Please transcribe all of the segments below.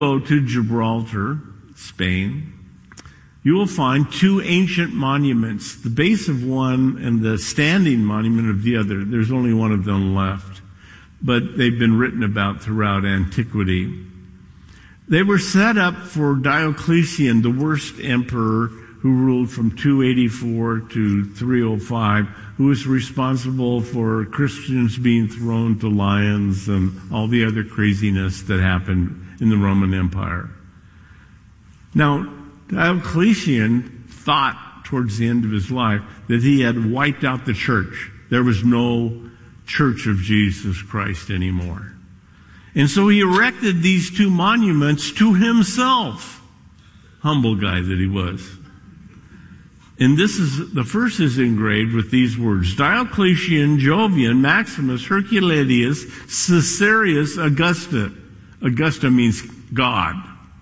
Go to Gibraltar, Spain, you will find two ancient monuments, the base of one and the standing monument of the other. There's only one of them left, but they've been written about throughout antiquity. They were set up for Diocletian, the worst emperor who ruled from 284 to 305, who was responsible for Christians being thrown to lions and all the other craziness that happened in the Roman Empire. Now, Diocletian thought towards the end of his life that he had wiped out the church. There was no Church of Jesus Christ anymore. And so he erected these two monuments to himself. Humble guy that he was. And the first is engraved with these words: Diocletian, Jovian, Maximus, Herculeus, Caesarius, Augusta. Augusta means God,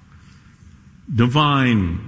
divine.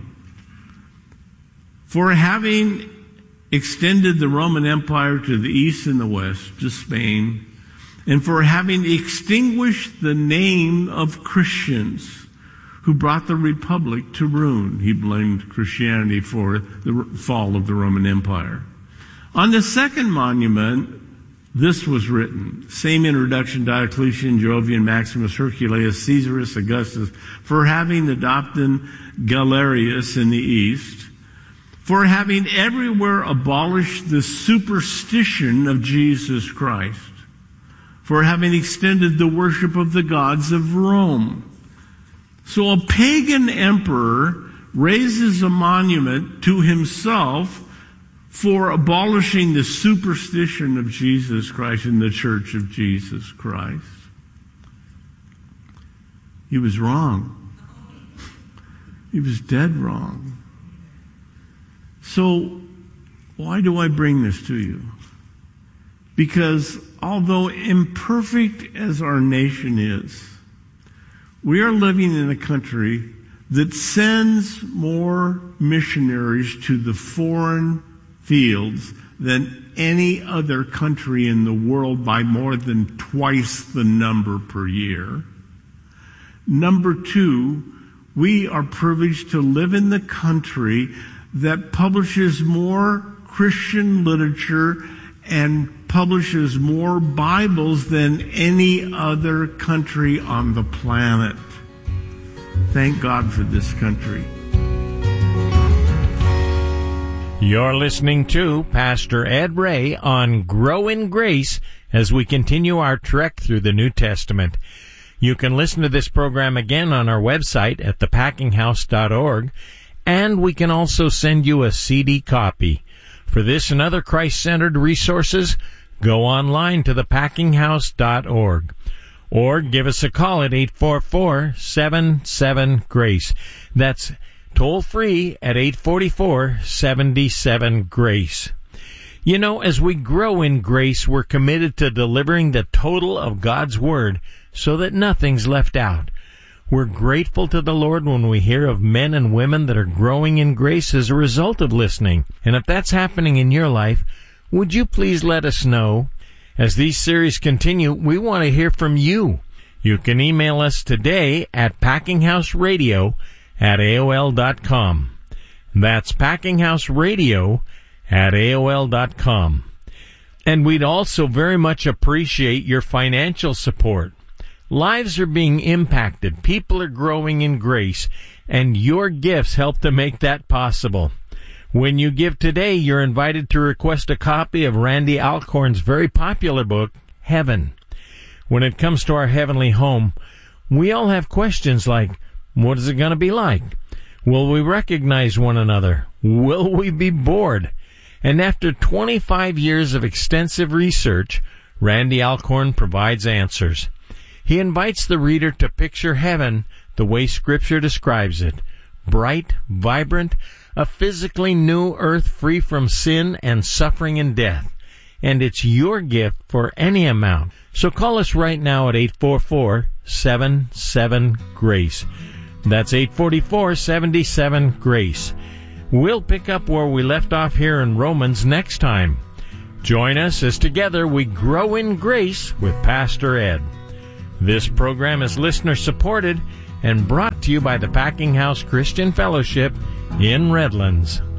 For having extended the Roman Empire to the east and the west, to Spain, and for having extinguished the name of Christians who brought the Republic to ruin. He blamed Christianity for the fall of the Roman Empire. On the second monument, this was written, same introduction: Diocletian, Jovian, Maximus, Herculeus, Caesarius, Augustus, for having adopted Galerius in the east, for having everywhere abolished the superstition of Jesus Christ, for having extended the worship of the gods of Rome. So a pagan emperor raises a monument to himself for abolishing the superstition of Jesus Christ in the Church of Jesus Christ. He was wrong. He was dead wrong. So, why do I bring this to you? Because although imperfect as our nation is, we are living in a country that sends more missionaries to the foreign fields than any other country in the world, by more than twice the number per year. Number two, we are privileged to live in the country that publishes more Christian literature and publishes more Bibles than any other country on the planet. Thank God for this country. You're listening to Pastor Ed Ray on Grow in Grace as we continue our trek through the New Testament. You can listen to this program again on our website at thepackinghouse.org, and we can also send you a CD copy. For this and other Christ-centered resources, go online to thepackinghouse.org or give us a call at 844-77-GRACE. That's toll free at 844-77-GRACE. You know, as we grow in grace, we're committed to delivering the total of God's Word so that nothing's left out. We're grateful to the Lord when we hear of men and women that are growing in grace as a result of listening. And if that's happening in your life, would you please let us know? As these series continue, we want to hear from you. You can email us today at packinghouseradio@AOL.com. That's packinghouseradio@AOL.com. And we'd also very much appreciate your financial support. Lives are being impacted, people are growing in grace, and your gifts help to make that possible. When you give today, you're invited to request a copy of Randy Alcorn's very popular book, Heaven. When it comes to our heavenly home, we all have questions like, what is it going to be like? Will we recognize one another? Will we be bored? And after 25 years of extensive research, Randy Alcorn provides answers. He invites the reader to picture heaven the way Scripture describes it: bright, vibrant, a physically new earth free from sin and suffering and death. And it's your gift for any amount. So call us right now at 844-77-GRACE. That's 844-77-GRACE. We'll pick up where we left off here in Romans next time. Join us as together we grow in grace with Pastor Ed. This program is listener-supported and brought to you by the Packing House Christian Fellowship in Redlands.